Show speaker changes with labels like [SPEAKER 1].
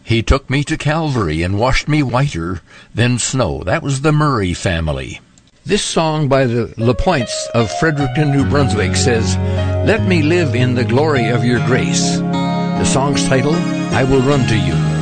[SPEAKER 1] He took me to Calvary and washed me whiter than snow. That was the Murray family. This song by the LaPointes of Fredericton, New Brunswick says, "Let me live in the glory of your grace." The song's title, "I Will Run to You."